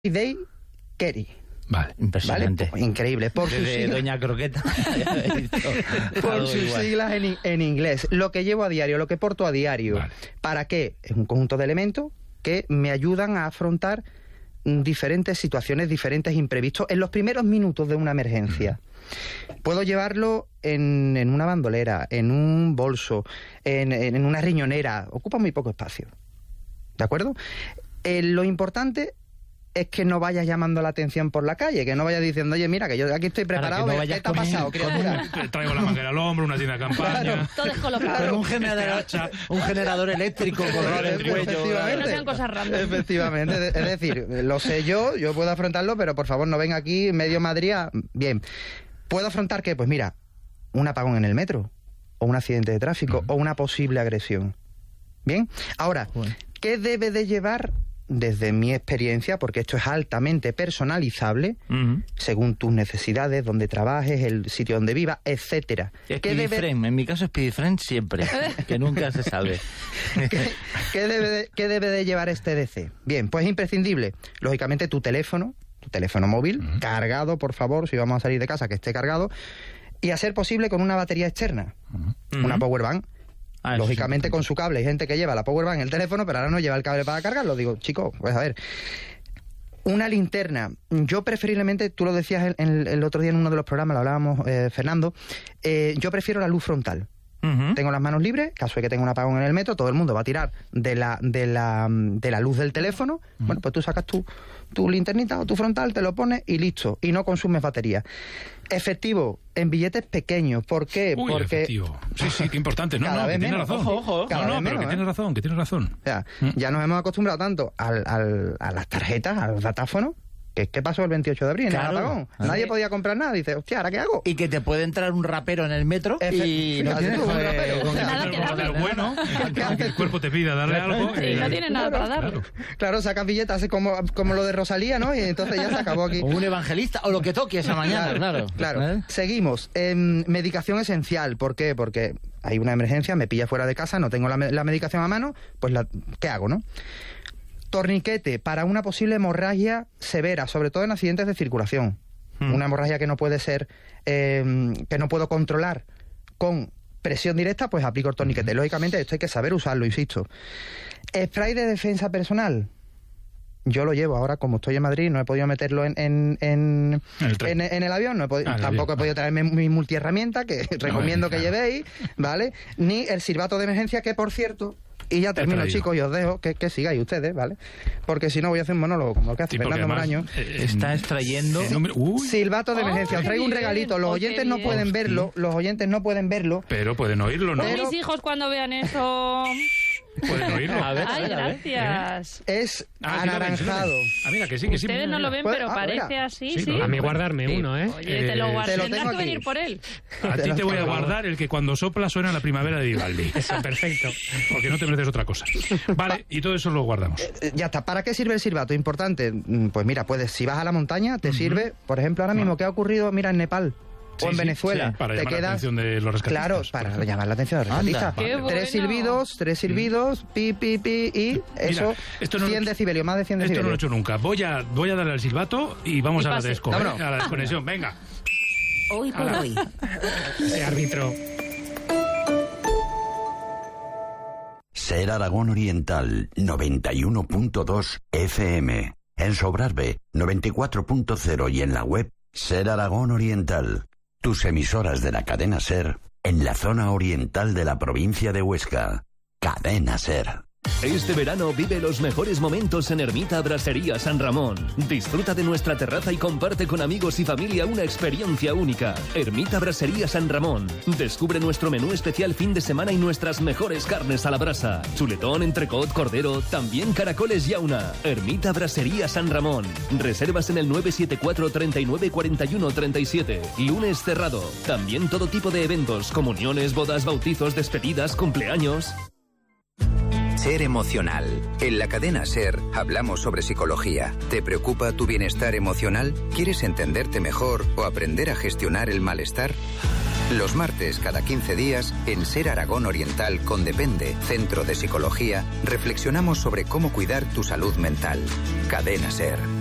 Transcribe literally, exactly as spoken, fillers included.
Day Kerry. Vale, impresionante. ¿Vale? Increíble. Por sus Desde siglas, Doña Croqueta. por sus siglas en, en inglés. Lo que llevo a diario, lo que porto a diario. Vale. ¿Para qué? Es un conjunto de elementos que me ayudan a afrontar diferentes situaciones, diferentes imprevistos en los primeros minutos de una emergencia. Puedo llevarlo en, en una bandolera, en un bolso, en, en una riñonera. Ocupa muy poco espacio. ¿De acuerdo? Eh, lo importante es que no vayas llamando la atención por la calle, que no vayas diciendo, oye, mira, que yo aquí estoy preparado, no ¿qué te ha pasado, criatura? Traigo la manguera al hombro, una tienda de campaña. Claro. Todo descolocado. Claro, un generador, un generador eléctrico con el cuello. Efectivamente. Que no sean cosas random. Efectivamente, es decir, lo sé yo, yo puedo afrontarlo, pero por favor no venga aquí medio Madrid a... Bien, ¿puedo afrontar qué? Pues mira, un apagón en el metro, o un accidente de tráfico, uh-huh. o una posible agresión. Bien, ahora, bueno. ¿qué debe de llevar... Desde mi experiencia, porque esto es altamente personalizable, uh-huh. según tus necesidades, donde trabajes, el sitio donde vivas, etcétera. Speediframe, en mi caso Speediframe siempre, que nunca se sabe. ¿Qué, qué, debe de, ¿Qué debe de llevar este D C? Bien, pues imprescindible. Lógicamente tu teléfono, tu teléfono móvil, uh-huh. cargado, por favor, si vamos a salir de casa, que esté cargado, y a ser posible con una batería externa, uh-huh. una powerbank. Ah, lógicamente con su cable. Hay gente que lleva la powerbank en el teléfono, pero ahora no lleva el cable para cargarlo. Digo, chico, pues a ver, una linterna. Yo preferiblemente, tú lo decías el, el, el otro día en uno de los programas, lo hablábamos, eh, Fernando, eh, yo prefiero la luz frontal. Uh-huh. Tengo las manos libres, caso de que tenga un apagón en el metro, todo el mundo va a tirar de la de la, de la luz del teléfono. Uh-huh. Bueno, pues tú sacas tu, tu linternita o tu frontal, te lo pones y listo, y no consumes batería. Efectivo, en billetes pequeños. ¿Por qué? Uy, porque efectivo. Sí, sí, qué importante. No, cada no, vez que tienes menos. razón. Ojo, ojo. No, no, pero menos, que ¿eh? tienes razón, que tienes razón. O sea, ¿Mm? ya nos hemos acostumbrado tanto al, al, a las tarjetas, a los datáfonos. ¿Qué, ¿Qué pasó el veintiocho de abril? Claro. En el apagón. ¿Ah? Nadie podía comprar nada. Dice, hostia, ¿ahora qué hago? Y que te puede entrar un rapero en el metro Efe y no tienes un eh, rapero. con Nada el que darle. el bueno, que el cuerpo te pida darle algo. Sí, eh, no tiene nada claro, para darle. Claro. Claro, sacas billetes así como, como lo de Rosalía, ¿no? Y entonces ya se acabó aquí. O un evangelista, o lo que toque esa mañana, claro. Claro. ¿Eh? Seguimos. Eh, medicación esencial. ¿Por qué? Porque hay una emergencia, me pilla fuera de casa, no tengo la, la medicación a mano, pues la, ¿qué hago, no? Torniquete para una posible hemorragia severa, sobre todo en accidentes de circulación. Hmm. Una hemorragia que no puede ser, eh, que no puedo controlar con presión directa, pues aplico el torniquete. Hmm. Lógicamente esto hay que saber usarlo, insisto. Spray de defensa personal. Yo lo llevo ahora, como estoy en Madrid, no he podido meterlo en en, en, el, en, en el avión, no he podido, ah, tampoco avión. he podido traerme mi multiherramienta, que recomiendo bueno, que claro. llevéis, ¿vale? Ni el silbato de emergencia, que por cierto... Y ya termino, chicos, y os dejo que, que sigáis ustedes, ¿vale? Porque si no voy a hacer un monólogo como el que hace Sí, Fernando Moraño. Eh, Está extrayendo... Número, silbato de emergencia. Os traigo un regalito. Los oyentes no pueden verlo. Los oyentes no pueden verlo. Pero pueden oírlo, ¿no? Pero... Mis hijos cuando vean eso... Pueden oírlo. A ver, Ay, a ver, a ver. gracias. Es Ah, anaranjado. Ah, mira, que sí, que sí. Ustedes no lo ven, Pues, pero ah, parece mira. así, Sí, sí. no, A mí guardarme Sí. uno, ¿eh? Oye, te lo Eh, guardas. te lo Tendrás tengo que aquí. venir por él. A ti te voy a guardar el que cuando sopla suena la primavera de Vivaldi. Eso, perfecto. Porque no te mereces otra cosa. Vale, y todo eso lo guardamos. Eh, Ya está. ¿Para qué sirve el silbato? Importante. Mm, Pues mira, puedes, si vas a la montaña, te uh-huh. sirve, por ejemplo, ahora mismo, ¿qué ha ocurrido? Mira, en Nepal. Sí, o en sí, Venezuela, sí, para te llamar quedas... la atención de los rescatistas. Claro, para llamar la atención de los rescatistas. Qué bueno. Tres silbidos, tres silbidos, pi, pi, pi, y eso, Mira, esto no cien lo- decibelios, más de cien Esto decibelios. no lo he hecho nunca. Voy a, voy a darle al silbato y vamos Y a la, pase. desco, Vámonos. ¿eh? A la desconexión. Venga. Hoy por hoy. Eh, árbitro. Ser Aragón Oriental, noventa y uno punto dos F M. En Sobrarbe, noventa y cuatro punto cero y en la web Ser Aragón Oriental. Tus emisoras de la cadena Ser en la zona oriental de la provincia de Huesca. Cadena Ser. Este verano vive los mejores momentos en Ermita Brasería San Ramón. Disfruta de nuestra terraza y comparte con amigos y familia una experiencia única. Ermita Brasería San Ramón. Descubre nuestro menú especial fin de semana y nuestras mejores carnes a la brasa. Chuletón, entrecot, cordero, también caracoles y auna. Ermita Brasería San Ramón. Reservas en el nueve siete cuatro, treinta y nueve, cuarenta y uno, treinta y siete. Lunes cerrado. También todo tipo de eventos, comuniones, bodas, bautizos, despedidas, cumpleaños. Ser emocional. En la cadena Ser hablamos sobre psicología. ¿Te preocupa tu bienestar emocional? ¿Quieres entenderte mejor o aprender a gestionar el malestar? Los martes, cada quince días, en Ser Aragón Oriental con Depende, Centro de Psicología, reflexionamos sobre cómo cuidar tu salud mental. Cadena Ser.